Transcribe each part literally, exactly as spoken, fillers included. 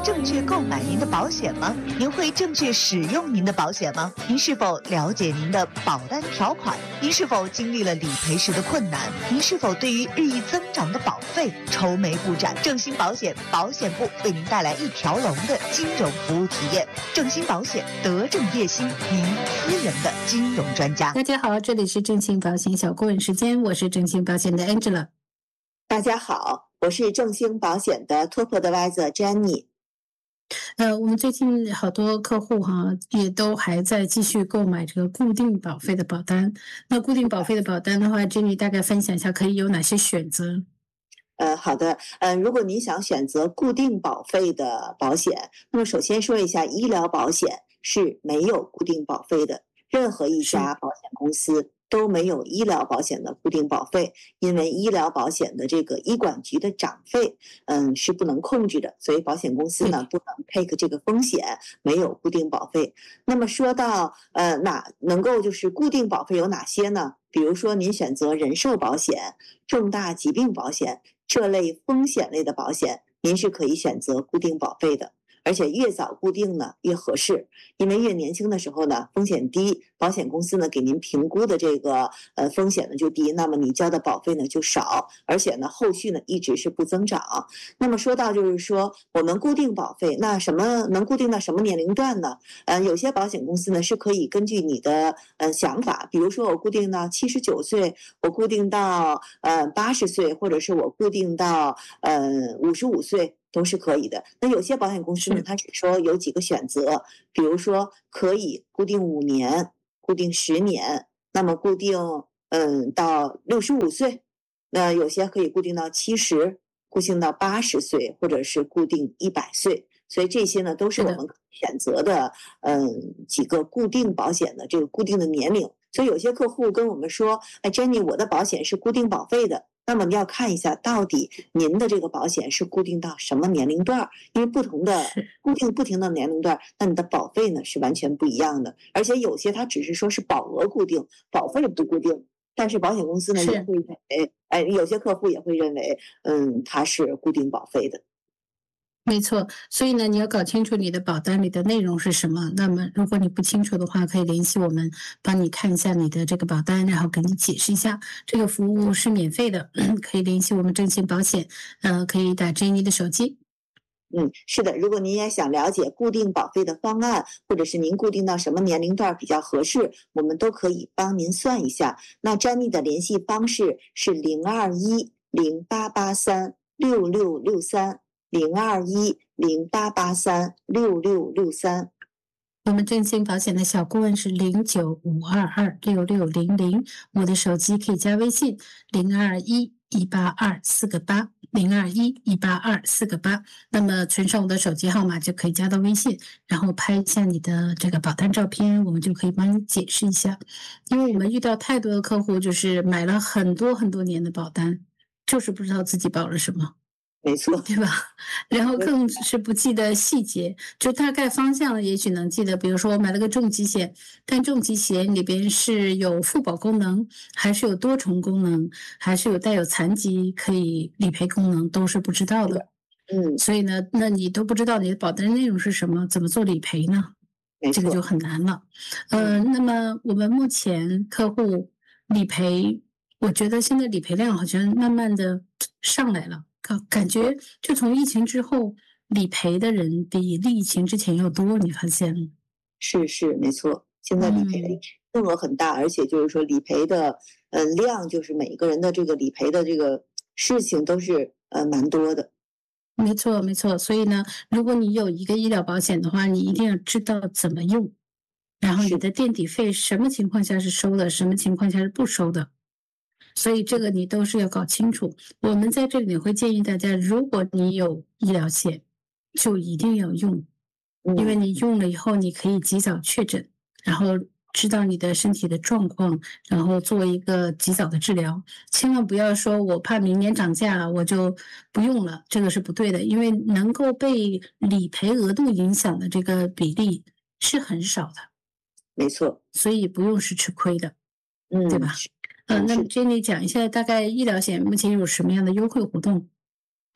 正确购买您的保险吗？您会正确使用您的保险吗？您是否了解您的保单条款？您是否经历了理赔时的困难？您是否对于日益增长的保费愁眉不展？正兴保险保险部为您带来一条龙的金融服务体验。正兴保险，德正业兴，您私人的金融专家。 大家好，这里是正兴保险小顾问时间，我是正兴保险的 Angela。 大家好，我是正兴保险的 Top Advisor Jenny。 呃，我们最近好多客户哈，也都还在继续购买这个固定保费的保单。那固定保费的保单的话 ，Jenny 大概分享一下可以有哪些选择？ 呃，好的，呃，如果您想选择固定保费的保险，那么首先说一下，医疗保险是没有固定保费的，任何一家保险公司都没有医疗保险的固定保费，因为医疗保险的这个医管局的涨费，嗯，是不能控制的，所以保险公司呢不能 take 这个风险，没有固定保费。那么说到呃哪能够就是固定保费有哪些呢？比如说您选择人寿保险、重大疾病保险这类风险类的保险，您是可以选择固定保费的。而且越早固定呢越合适，因为越年轻的时候呢风险低，保险公司呢给您评估的这个呃风险呢就低，那么你交的保费呢就少，而且呢后续呢一直是不增长。那么说到就是说我们固定保费，那什么能固定到什么年龄段呢？呃，有些保险公司呢是可以根据你的呃想法，比如说我固定到七十九岁，我固定到呃八十岁，或者是我固定到呃五十五岁。都是可以的。那有些保险公司呢，它只说有几个选择，比如说可以固定五年、固定十年，那么固定嗯到六十五岁，那有些可以固定到七十，固定到八十岁，或者是固定一百岁。所以这些呢，都是我们可以选择的嗯几个固定保险的这个固定的年龄。所以有些客户跟我们说，哎 ，Jenny， 我的保险是固定保费的。那么你要看一下，到底您的这个保险是固定到什么年龄段？因为不同的固定不停的年龄段，那你的保费呢是完全不一样的。而且有些它只是说是保额固定，保费不固定。但是保险公司呢也会认为，哎，有些客户也会认为，嗯，它是固定保费的。 没错，所以呢，你要搞清楚你的保单里的内容是什么。那么，如果你不清楚的话，可以联系我们，帮你看一下你的这个保单，然后给你解释一下。这个服务是免费的，可以联系我们正兴保险，呃，可以打 Jenny 的手机。 嗯，是的，如果您也想了解固定保费的方案，或者是您固定到什么年龄段比较合适，我们都可以帮您算一下。那 Jenny 的联系方式是零二一零八八三六六六三。零二一零八八三六六六三， 我们正兴保险的小顾问是零九五二二六六零零，我的手机可以加微信零二一一八二四个八零二一一八二四个八，那么存上我的手机号码就可以加到微信，然后拍一下你的这个保单照片，我们就可以帮你解释一下。因为我们遇到太多的客户，就是买了很多很多年的保单，就是不知道自己保了什么。 没错， 对吧？然后更是不记得细节，就大概方向也许能记得。比如说我买了个重疾险，但重疾险里边是有附保功能，还是有多重功能，还是有带有残疾可以理赔功能，都是不知道的。 嗯， 所以呢，那你都不知道你的保单内容是什么，怎么做理赔呢？这个就很难了。呃，那么我们目前客户理赔，我觉得现在理赔量好像慢慢的上来了。感觉就从疫情之后，理赔的人比疫情之前要多，你发现了？ 是是没错，现在理赔的份额很大，嗯、而且就是说理赔的呃量，就是每个人的这个理赔的这个事情都是呃蛮多的。 没错没错，所以呢，如果你有一个医疗保险的话，你一定要知道怎么用，然后你的垫底费什么情况下是收的，什么情况下是不收的。所以这个你都是要搞清楚。我们在这里会建议大家，如果你有医疗险，就一定要用，因为你用了以后，你可以及早确诊，然后知道你的身体的状况，然后做一个及早的治疗。千万不要说我怕明年涨价我就不用了，这个是不对的，因为能够被理赔额度影响的这个比例是很少的。 没错， 所以不用是吃亏的， 嗯， 对吧？呃，那么 Jenny 讲一下，大概医疗险目前有什么样的优惠活动？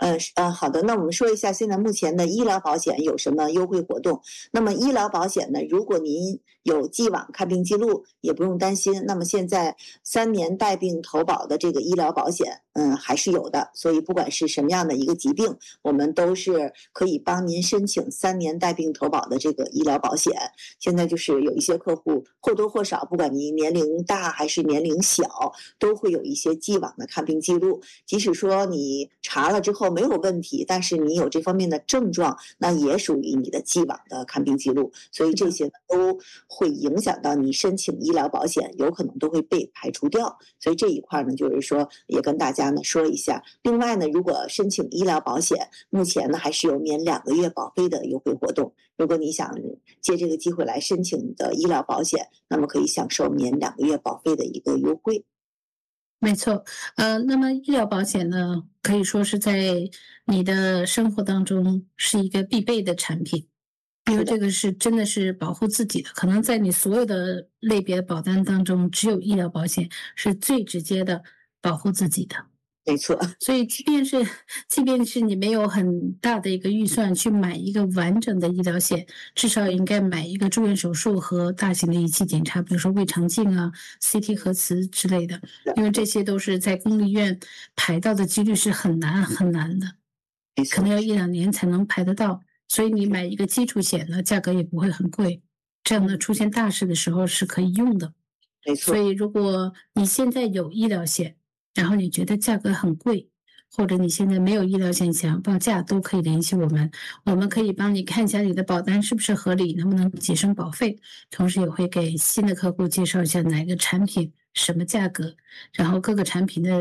呃呃，好的，那我们说一下现在目前的医疗保险有什么优惠活动。那么医疗保险呢，如果您有既往看病记录，也不用担心。那么现在三年带病投保的这个医疗保险，嗯，还是有的。所以不管是什么样的一个疾病，我们都是可以帮您申请三年带病投保的这个医疗保险。现在就是有一些客户或多或少，不管您年龄大还是年龄小，都会有一些既往的看病记录。即使说你查了之后没有问题，但是你有这方面的症状，那也属于你的既往的看病记录，所以这些都会影响到你申请医疗保险，有可能都会被排除掉。所以这一块呢，就是说也跟大家呢说一下。另外呢，如果申请医疗保险，目前呢还是有免两个月保费的优惠活动。如果你想借这个机会来申请你的医疗保险，那么可以享受免两个月保费的一个优惠。 没错，呃，那么医疗保险呢，可以说是在你的生活当中是一个必备的产品，因为这个是真的是保护自己的。可能在你所有的类别保单当中，只有医疗保险是最直接的保护自己的。 没错， 所以即便是即便是你没有很大的一个预算去买一个完整的医疗险，至少应该买一个住院手术和大型的仪器检查，比如说胃肠镜啊、C T 核磁之类的，因为这些都是在公立医院排到的几率是很难很难的，可能要一两年才能排得到。所以你买一个基础险呢，价格也不会很贵，这样呢出现大事的时候是可以用的。 没错。 所以如果你现在有医疗险，然后你觉得价格很贵，或者你现在没有医疗险想报价，都可以联系我们，我们可以帮你看一下你的保单是不是合理，能不能节省保费，同时也会给新的客户介绍一下哪个产品什么价格，然后各个产品的